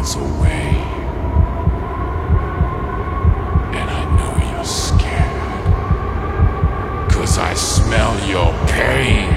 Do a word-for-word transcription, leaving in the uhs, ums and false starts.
miles away. And I know you're scared. 'Cause I smell your pain.